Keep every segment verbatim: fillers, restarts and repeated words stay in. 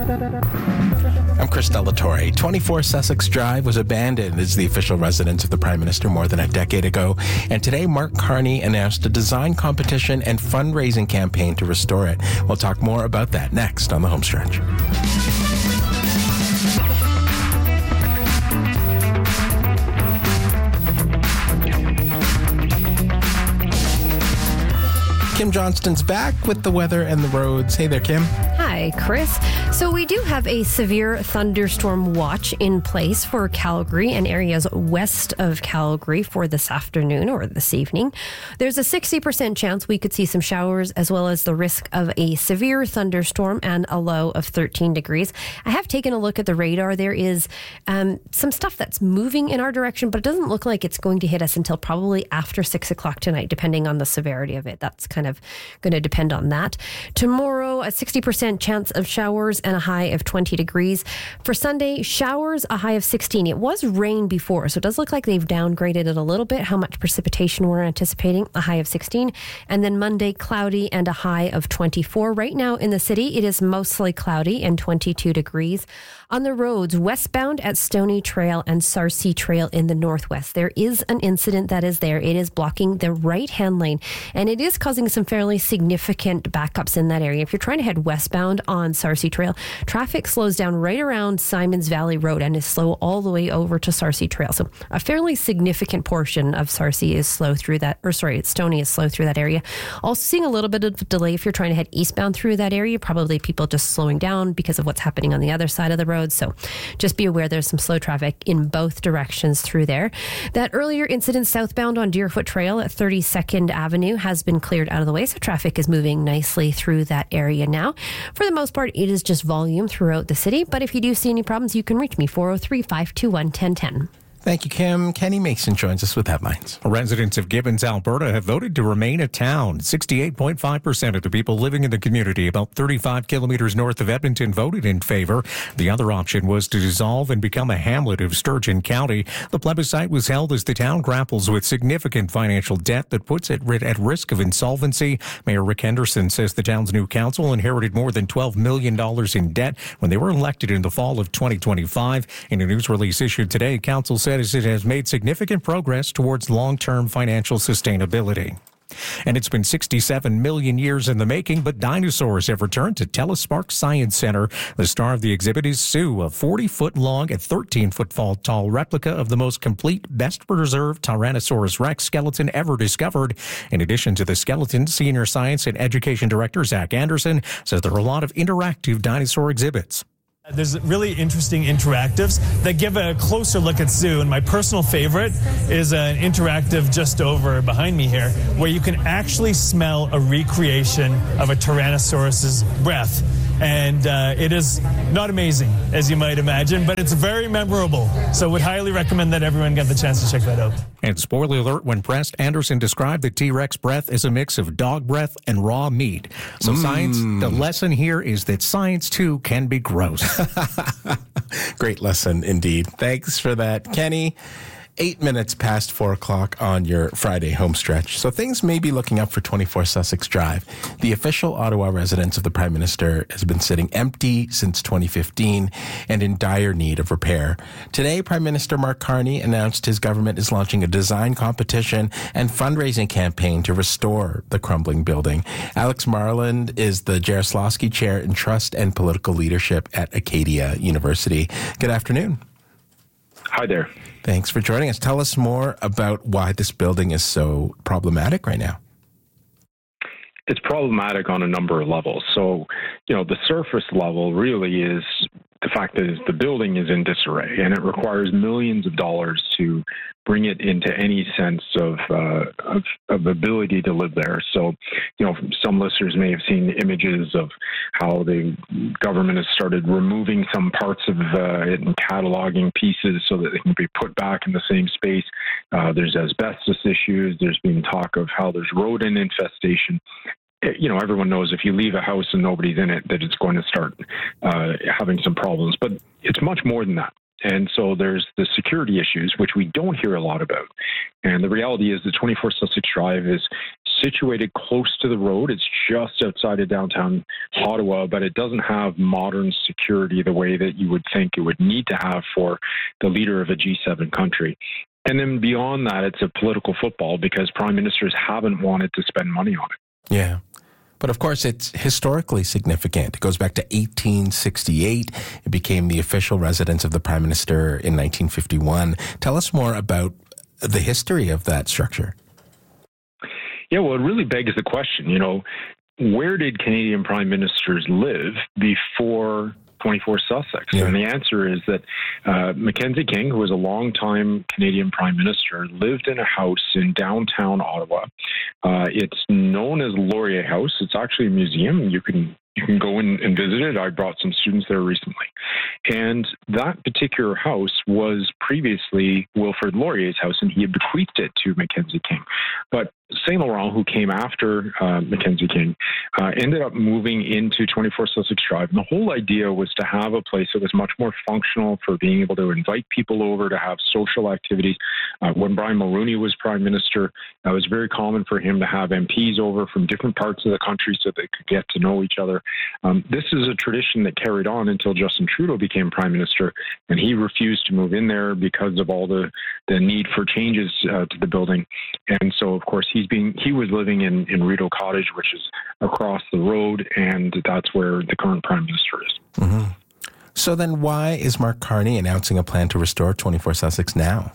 I'm Chris Delatorre. twenty-four Sussex Drive was abandoned as the official residence of the Prime Minister more than a decade ago. And today, Mark Carney announced a design competition and fundraising campaign to restore it. We'll talk more about that next on the Homestretch. Kim Johnston's back with the weather and the roads. Hey there, Kim. Hi, Chris. So we do have a severe thunderstorm watch in place for Calgary and areas west of Calgary for this afternoon or this evening. There's a sixty percent chance we could see some showers as well as the risk of a severe thunderstorm and a low of thirteen degrees. I have taken a look at the radar. There is um, some stuff that's moving in our direction, but it doesn't look like it's going to hit us until probably after six o'clock tonight, depending on the severity of it. That's kind of going to depend on that. Tomorrow, a sixty percent chance of showers and a high of twenty degrees. For Sunday, showers, a high of sixteen. It was rain before, so it does look like they've downgraded it a little bit, how much precipitation we're anticipating, a high of sixteen. And then Monday, cloudy and a high of twenty-four. Right now in the city, it is mostly cloudy and twenty-two degrees. On the roads, westbound at Stony Trail and Sarcee Trail in the northwest, there is an incident that is there. It is blocking the right-hand lane, and it is causing some fairly significant backups in that area. If you're trying to head westbound on Sarcee Trail, traffic slows down right around Simons Valley Road and is slow all the way over to Sarcee Trail. So a fairly significant portion of Sarcee is slow through that, or sorry, Stony is slow through that area. Also seeing a little bit of delay if you're trying to head eastbound through that area, probably people just slowing down because of what's happening on the other side of the road. So just be aware there's some slow traffic in both directions through there. That earlier incident southbound on Deerfoot Trail at thirty-second Avenue has been cleared out of the way, so traffic is moving nicely through that area now. For the most part, it is just volume throughout the city, but if you do see any problems, you can reach me, four oh three, five two one, one oh one oh. Thank you, Kim. Kenny Mason joins us with headlines. Residents of Gibbons, Alberta have voted to remain a town. sixty-eight point five percent of the people living in the community, about thirty-five kilometers north of Edmonton, voted in favor. The other option was to dissolve and become a hamlet of Sturgeon County. The plebiscite was held as the town grapples with significant financial debt that puts it at risk of insolvency. Mayor Rick Henderson says the town's new council inherited more than twelve million dollars in debt when they were elected in the fall of twenty twenty-five. In a news release issued today, council said it has made significant progress towards long-term financial sustainability. And it's been sixty-seven million years in the making, but dinosaurs have returned to Telespark Science Center. The star of the exhibit is Sue, a forty-foot-long and thirteen-foot tall replica of the most complete, best-preserved Tyrannosaurus rex skeleton ever discovered. In addition to the skeleton, Senior Science and Education Director Zach Anderson says there are a lot of interactive dinosaur exhibits. There's really interesting interactives that give a closer look at Sue, and my personal favorite is an interactive just over behind me here, where you can actually smell a recreation of a Tyrannosaurus's breath. And uh, it is not amazing, as you might imagine, but it's very memorable. So would highly recommend that everyone get the chance to check that out. And spoiler alert, when pressed, Anderson described the T-Rex breath as a mix of dog breath and raw meat. So mm. science, the lesson here is that science, too, can be gross. Great lesson, indeed. Thanks for that, Kenny. Eight minutes past four o'clock on your Friday home stretch. So things may be looking up for twenty-four Sussex Drive. The official Ottawa residence of the Prime Minister has been sitting empty since twenty fifteen and in dire need of repair. Today, Prime Minister Mark Carney announced his government is launching a design competition and fundraising campaign to restore the crumbling building. Alex Marland is the Jaroslawski Chair in Trust and Political Leadership at Acadia University. Good afternoon. Hi there. Thanks for joining us. Tell us more about why this building is so problematic right now. It's problematic on a number of levels. So, you know, the surface level really is the fact that the building is in disarray, and it requires millions of dollars to bring it into any sense of, uh, of of ability to live there. So, you know, some listeners may have seen images of how the government has started removing some parts of uh, it and cataloging pieces so that they can be put back in the same space. Uh, there's asbestos issues. There's been talk of how there's rodent infestation. You know, everyone knows if you leave a house and nobody's in it, that it's going to start uh, having some problems. But it's much more than that. And so there's the security issues, which we don't hear a lot about. And the reality is that twenty-four Sussex Drive is situated close to the road. It's just outside of downtown Ottawa, but it doesn't have modern security the way that you would think it would need to have for the leader of a G seven country. And then beyond that, it's a political football because prime ministers haven't wanted to spend money on it. Yeah. But of course, it's historically significant. It goes back to eighteen sixty-eight. It became the official residence of the prime minister in nineteen fifty-one. Tell us more about the history of that structure. Yeah, well, it really begs the question, you know, where did Canadian prime ministers live before twenty-four Sussex? Yeah. And the answer is that uh, Mackenzie King, who was a longtime Canadian prime minister, lived in a house in downtown Ottawa. Uh, it's known as Laurier House. It's actually a museum. You can you can go in and visit it. I brought some students there recently. And that particular house was previously Wilfrid Laurier's house, and he had bequeathed it to Mackenzie King. But Saint Laurent, who came after uh, Mackenzie King, uh, ended up moving into twenty-four Sussex Drive. And the whole idea was to have a place that was much more functional for being able to invite people over to have social activities. Uh, when Brian Mulroney was prime minister, it was very common for him to have M Ps over from different parts of the country so they could get to know each other. Um, this is a tradition that carried on until Justin Trudeau became prime minister, and he refused to move in there because of all the, the need for changes uh, to the building. And so, of course, he's being he was living in, in Rideau Cottage, which is across the road, and that's where the current prime minister is. Mm-hmm. So then why is Mark Carney announcing a plan to restore twenty-four Sussex now?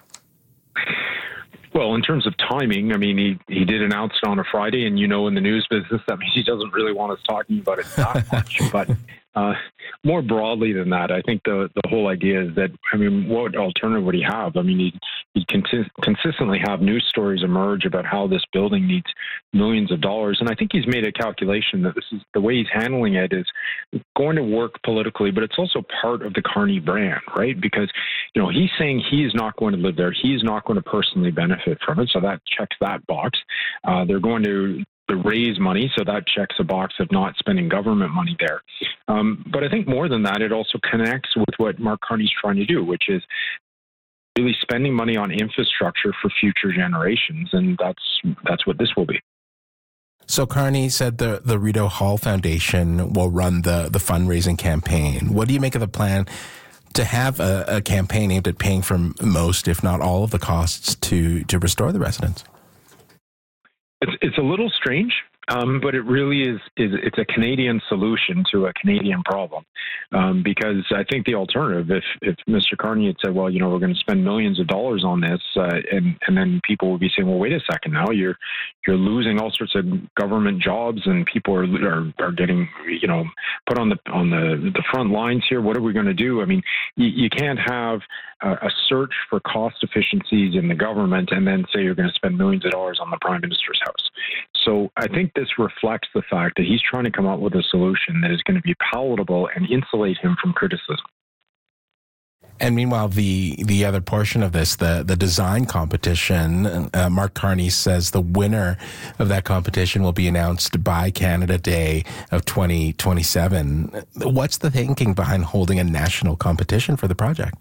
Well, in terms of timing, I mean, he, he did announce it on a Friday, and you know, in the news business, that means he doesn't really want us talking about it that much. But uh, more broadly than that, I think the, the whole idea is that, I mean, what alternative would he have? I mean, he he consi- consistently have news stories emerge about how this building needs millions of dollars. And I think he's made a calculation that this is the way he's handling it is going to work politically, but it's also part of the Carney brand, right? Because, you know, he's saying he is not going to live there. He's not going to personally benefit from it. So that checks that box. Uh, they're going to to raise money, so that checks a box of not spending government money there. Um, but I think more than that, it also connects with what Mark Carney's trying to do, which is really spending money on infrastructure for future generations, and that's that's what this will be. So Carney said the, the Rideau Hall Foundation will run the, the fundraising campaign. What do you make of the plan to have a, a campaign aimed at paying for most, if not all, of the costs to, to restore the residence? It's it's a little strange, um, but it really is, is. It's a Canadian solution to a Canadian problem, um, because I think the alternative, if if Mister Carney had said, well, you know, we're going to spend millions of dollars on this, uh, and and then people would be saying, well, wait a second, now you're you're losing all sorts of government jobs, and people are are, are getting, you know, put on the on the the front lines here. What are we going to do? I mean, you, you can't have a search for cost efficiencies in the government and then say you're going to spend millions of dollars on the prime minister's house. So I think this reflects the fact that he's trying to come up with a solution that is going to be palatable and insulate him from criticism. And meanwhile, the the other portion of this, the, the design competition, uh, Mark Carney says the winner of that competition will be announced by Canada Day of twenty twenty-seven. What's the thinking behind holding a national competition for the project?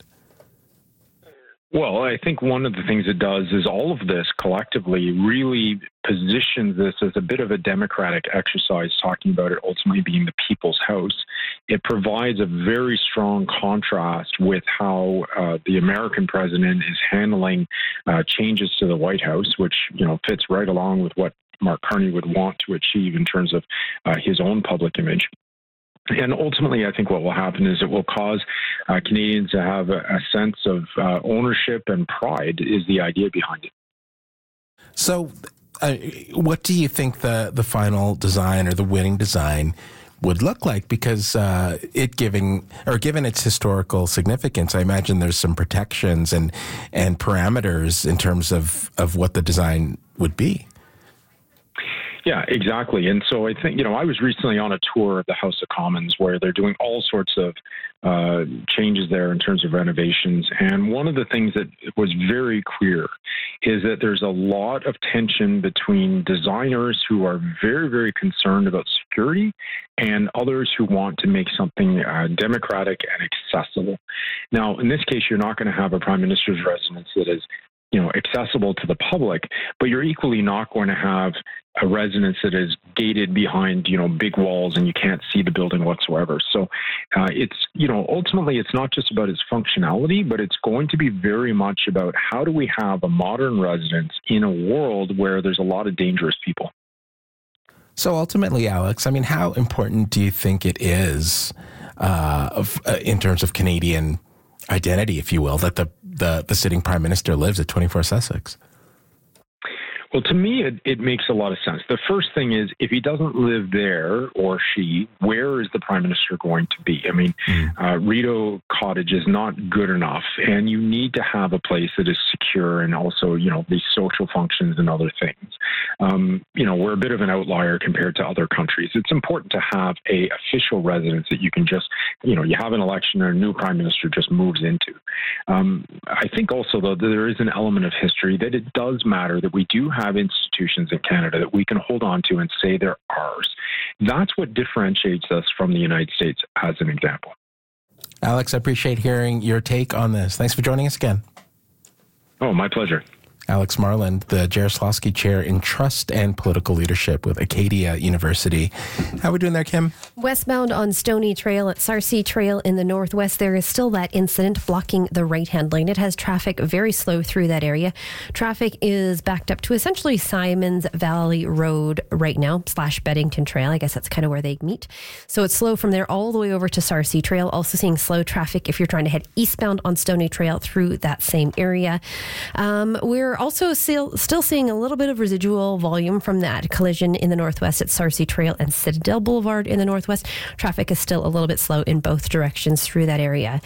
Well, I think one of the things it does is all of this collectively really positions this as a bit of a democratic exercise, talking about it ultimately being the people's house. It provides a very strong contrast with how uh, the American president is handling uh, changes to the White House, which, you know, fits right along with what Mark Carney would want to achieve in terms of uh, his own public image. And ultimately, I think what will happen is it will cause uh, Canadians to have a, a sense of uh, ownership and pride is the idea behind it. So uh, what do you think the, the final design or the winning design would look like? Because uh, it giving or given its historical significance, I imagine there's some protections and, and parameters in terms of, of what the design would be. Yeah, exactly. And so I think, you know, I was recently on a tour of the House of Commons where they're doing all sorts of uh, changes there in terms of renovations. And one of the things that was very clear is that there's a lot of tension between designers who are very, very concerned about security and others who want to make something uh, democratic and accessible. Now, in this case, you're not going to have a prime minister's residence that is you know, accessible to the public, but you're equally not going to have a residence that is gated behind, you know, big walls and you can't see the building whatsoever. So uh, it's, you know, ultimately it's not just about its functionality, but it's going to be very much about how do we have a modern residence in a world where there's a lot of dangerous people. So ultimately, Alex, I mean, how important do you think it is uh, of, uh, in terms of Canadian identity, if you will, that the, the, the sitting prime minister lives at twenty-four Sussex? Well, to me, it, it makes a lot of sense. The first thing is, if he doesn't live there, or she, where is the prime minister going to be? I mean, mm. uh, Rideau Cottage is not good enough, and you need to have a place that is secure and also, you know, these social functions and other things. Um, you know, we're a bit of an outlier compared to other countries. It's important to have a official residence that you can just, you know, you have an election and a new prime minister just moves into. Um, I think also, though, that there is an element of history that it does matter that we do have have institutions in Canada that we can hold on to and say they're ours. That's what differentiates us from the United States, as an example. Alex, I appreciate hearing your take on this. Thanks for joining us again. Oh, my pleasure. Alex Marland, the Jaroslawski Chair in Trust and Political Leadership with Acadia University. How are we doing there, Kim? Westbound on Stony Trail at Sarcee Trail in the northwest, there is still that incident blocking the right-hand lane. It has traffic very slow through that area. Traffic is backed up to essentially Simons Valley Road right now, slash Beddington Trail. I guess that's kind of where they meet. So it's slow from there all the way over to Sarcee Trail. Also seeing slow traffic if you're trying to head eastbound on Stony Trail through that same area. Um, we're We're also still, still seeing a little bit of residual volume from that collision in the northwest at Sarcee Trail and Citadel Boulevard in the northwest. Traffic is still a little bit slow in both directions through that area.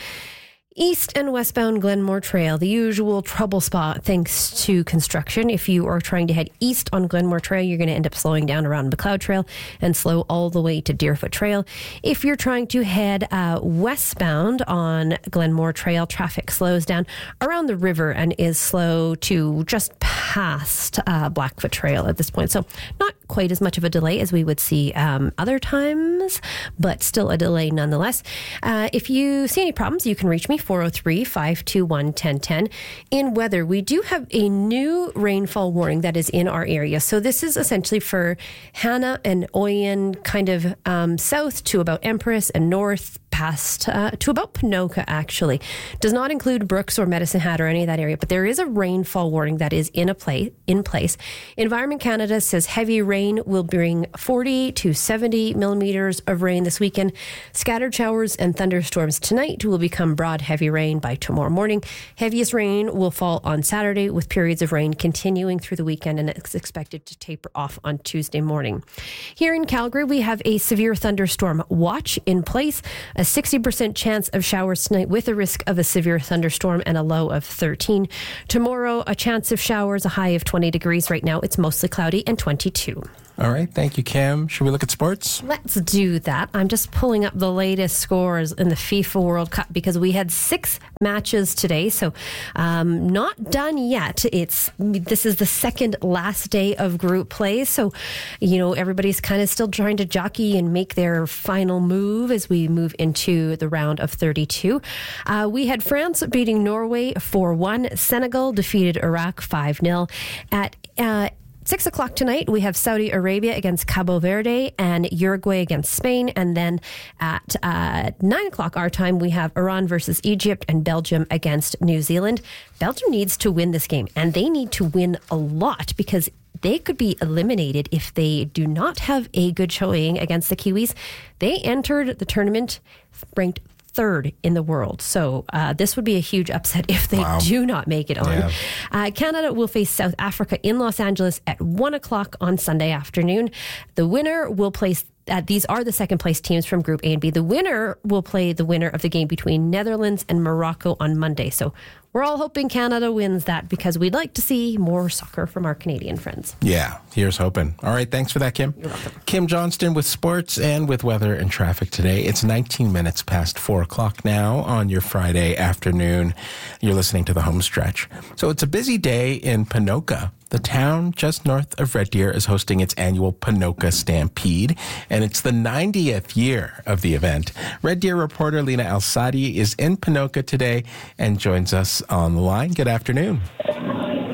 East and westbound Glenmore Trail, the usual trouble spot thanks to construction. If you are trying to head east on Glenmore Trail, you're going to end up slowing down around McLeod Trail and slow all the way to Deerfoot Trail. If you're trying to head uh, westbound on Glenmore Trail, traffic slows down around the river and is slow to just past uh, Blackfoot Trail at this point. So not quite as much of a delay as we would see um, other times, but still a delay nonetheless. Uh, if you see any problems, you can reach me four oh three, five two one, one oh one oh. In weather, we do have a new rainfall warning that is in our area. So this is essentially for Hannah and Oyen, kind of um, south to about Empress and north past uh, to about Ponoka, actually. Does not include Brooks or Medicine Hat or any of that area, but there is a rainfall warning that is in a play, in place. Environment Canada says heavy rain will bring forty to seventy millimeters of rain this weekend. Scattered showers and thunderstorms tonight will become broad heavy rain by tomorrow morning. Heaviest rain will fall on Saturday, with periods of rain continuing through the weekend, and it's expected to taper off on Tuesday morning. Here in Calgary, we have a severe thunderstorm watch in place. A sixty percent chance of showers tonight with a risk of a severe thunderstorm and a low of thirteen. Tomorrow, a chance of showers, a high of twenty degrees. Right now, it's mostly cloudy and twenty-two. All right. Thank you, Kim. Should we look at sports? Let's do that. I'm just pulling up the latest scores in the FIFA World Cup because we had six matches today. So um, not done yet. It's This is the second last day of group play. So, you know, everybody's kind of still trying to jockey and make their final move as we move into the round of thirty-two. Uh, we had France beating Norway four one. Senegal defeated Iraq five nil. At uh, Six o'clock tonight, we have Saudi Arabia against Cabo Verde and Uruguay against Spain. And then at uh, nine o'clock our time, we have Iran versus Egypt and Belgium against New Zealand. Belgium needs to win this game, and they need to win a lot because they could be eliminated if they do not have a good showing against the Kiwis. They entered the tournament ranked third in the world. So uh, this would be a huge upset if they wow. do not make it on. Yeah. Uh, Canada will face South Africa in Los Angeles at one o'clock on Sunday afternoon. The winner will place Uh, these are the second place teams from Group A and B. The winner will play the winner of the game between Netherlands and Morocco on Monday. So we're all hoping Canada wins that because we'd like to see more soccer from our Canadian friends. Yeah, here's hoping. All right, thanks for that, Kim. You're welcome. Kim Johnston with sports and with weather and traffic today. It's nineteen minutes past four o'clock now on your Friday afternoon. You're listening to The Home Stretch. So it's a busy day in Ponoka. The town just north of Red Deer is hosting its annual Ponoka Stampede, and it's the ninetieth year of the event. Red Deer reporter Lena Alsadi is in Ponoka today and joins us on the line. Good afternoon.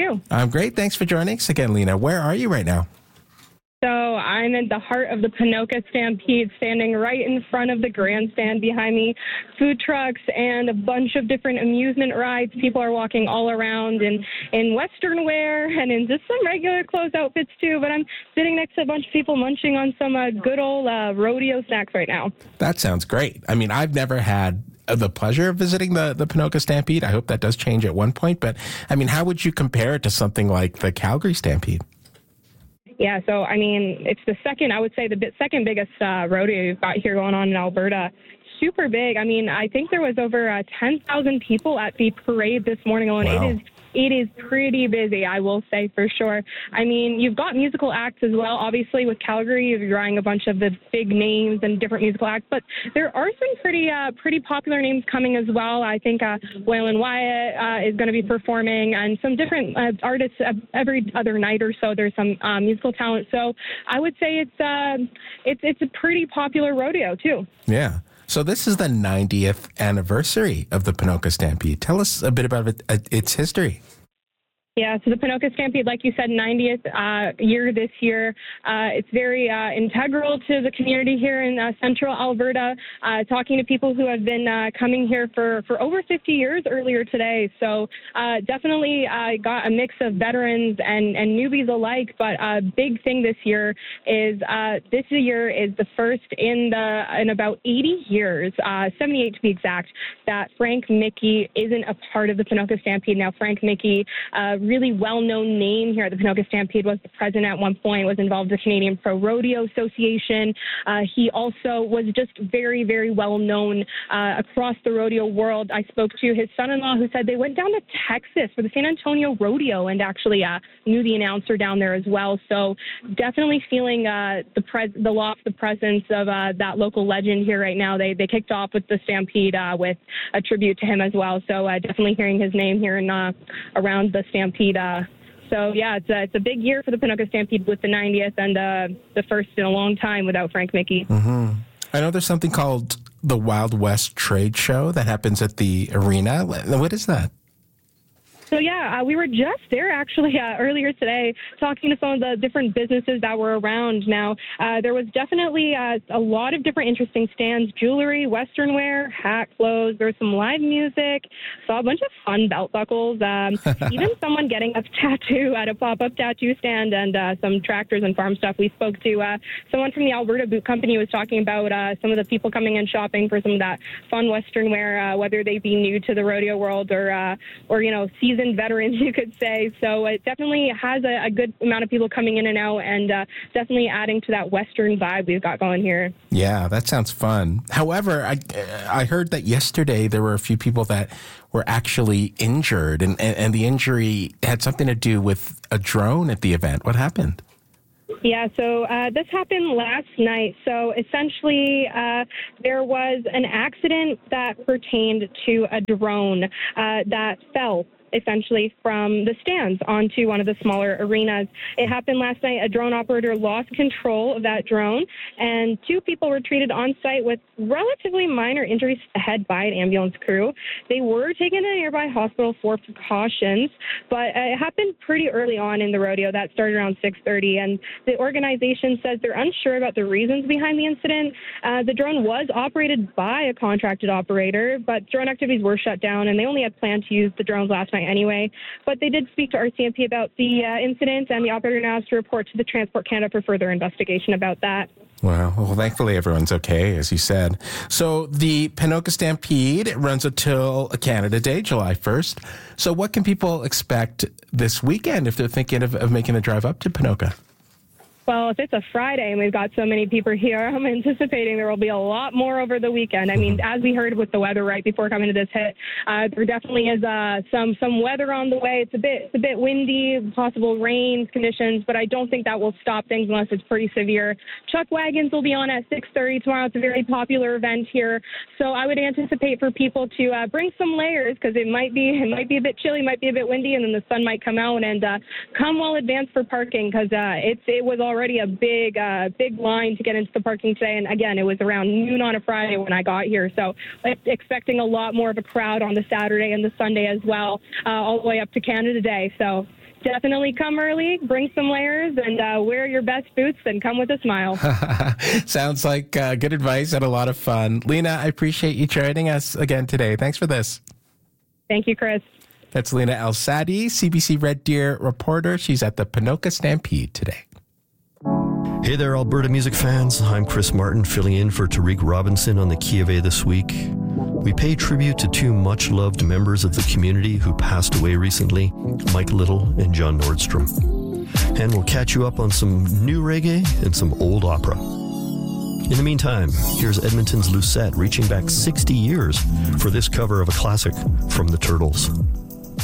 you? I'm great. Thanks for joining us again, Lena. Where are you right now? So I'm in the heart of the Ponoka Stampede, standing right in front of the grandstand behind me. Food trucks and a bunch of different amusement rides. People are walking all around in, in Western wear and in just some regular clothes outfits too. But I'm sitting next to a bunch of people munching on some uh, good old uh, rodeo snacks right now. That sounds great. I mean, I've never had the pleasure of visiting the, the Ponoka Stampede. I hope that does change at one point. But, I mean, how would you compare it to something like the Calgary Stampede? Yeah, so, I mean, it's the second, I would say, the second biggest uh, rodeo you've got here going on in Alberta. Super big. I mean, I think there was over uh, ten thousand people at the parade this morning alone. Wow. It is It is pretty busy, I will say for sure. I mean, you've got musical acts as well. Obviously, with Calgary, you're drawing a bunch of the big names and different musical acts, but there are some pretty uh, pretty popular names coming as well. I think uh, Waylon Wyatt uh, is going to be performing, and some different uh, artists uh, every other night or so. There's some uh, musical talent, so I would say it's uh, it's it's a pretty popular rodeo too. Yeah. So this is the ninetieth anniversary of the Ponoka Stampede. Tell us a bit about it, uh, its history. Yeah, so the Ponoka Stampede, like you said, ninetieth uh, year this year. Uh, it's very uh, integral to the community here in uh, central Alberta. Uh, talking to people who have been uh, coming here for, for over fifty years earlier today. So uh, definitely uh, got a mix of veterans and, and newbies alike. But a big thing this year is uh, this year is the first in the in about eighty years, uh, seventy-eight to be exact, that Frank Mickey isn't a part of the Ponoka Stampede. Now, Frank Mickey, uh, really well-known name here at the Ponoka Stampede, was the president at one point, was involved with the Canadian Pro Rodeo Association. Uh, he also was just very, very well-known uh, across the rodeo world. I spoke to his son-in-law who said they went down to Texas for the San Antonio Rodeo and actually uh, knew the announcer down there as well. So definitely feeling uh, the pres- the loss, the presence of uh, that local legend here right now. They they kicked off with the Stampede uh, with a tribute to him as well. So uh, definitely hearing his name here and uh, around the Stampede. Uh, so, yeah, it's a, it's a big year for the Ponoka Stampede with the ninetieth and uh, the first in a long time without Frank Mickey. Mm-hmm. I know there's something called the Wild West Trade Show that happens at the arena. What is that? So, yeah, uh, we were just there actually uh, earlier today talking to some of the different businesses that were around. Now, uh, there was definitely uh, a lot of different interesting stands, jewelry, Western wear, hat clothes. There was some live music, saw a bunch of fun belt buckles, um, even someone getting a tattoo at a pop-up tattoo stand, and uh, some tractors and farm stuff. We spoke to uh, someone from the Alberta Boot Company who was talking about uh, some of the people coming in shopping for some of that fun Western wear, uh, whether they be new to the rodeo world or, uh, or you know, seasoned veterans, you could say. So it definitely has a, a good amount of people coming in and out, and uh, definitely adding to that Western vibe we've got going here. Yeah, that sounds fun. However, I I heard that yesterday there were a few people that were actually injured, and, and, and the injury had something to do with a drone at the event. What happened? Yeah, so uh, this happened last night. So essentially, uh, there was an accident that pertained to a drone uh, that fell essentially from the stands onto one of the smaller arenas. It happened last night. A drone operator lost control of that drone, and two people were treated on site with relatively minor injuries to the head by an ambulance crew. They were taken to a nearby hospital for precautions, but it happened pretty early on in the rodeo. That started around six thirty, and the organization says they're unsure about the reasons behind the incident. Uh, the drone was operated by a contracted operator, but drone activities were shut down, and they only had planned to use the drones last night anyway. But they did speak to R C M P about the uh, incident, and the operator now has to report to the Transport Canada for further investigation about that. Wow. Well, thankfully everyone's okay, as you said. So the Ponoka Stampede, it runs until Canada Day, July first. So what can people expect this weekend if they're thinking of, of making a drive up to Ponoka? Well, if it's a Friday and we've got so many people here, I'm anticipating there will be a lot more over the weekend. I mean, as we heard with the weather right before coming to this hit, uh, there definitely is uh, some some weather on the way. It's a bit it's a bit windy, possible rain conditions, but I don't think that will stop things unless it's pretty severe. Chuck wagons will be on at six thirty tomorrow. It's a very popular event here, so I would anticipate for people to uh, bring some layers because it might be it might be a bit chilly, might be a bit windy, and then the sun might come out. And uh, come well advanced for parking because uh, it's it was already already a big, uh, big line to get into the parking today. And again, it was around noon on a Friday when I got here. So expecting a lot more of a crowd on the Saturday and the Sunday as well, uh, all the way up to Canada Day. So definitely come early, bring some layers, and uh, wear your best boots and come with a smile. Sounds like uh, good advice and a lot of fun. Lena, I appreciate you joining us again today. Thanks for this. Thank you, Chris. That's Lena El-Sadi, C B C Red Deer reporter. She's at the Ponoka Stampede today. Hey there, Alberta music fans. I'm Chris Martin, filling in for Tariq Robinson on the Key of A this week. We pay tribute to two much-loved members of the community who passed away recently, Mike Little and John Nordstrom. And we'll catch you up on some new reggae and some old opera. In the meantime, here's Edmonton's Lucette reaching back sixty years for this cover of a classic from the Turtles.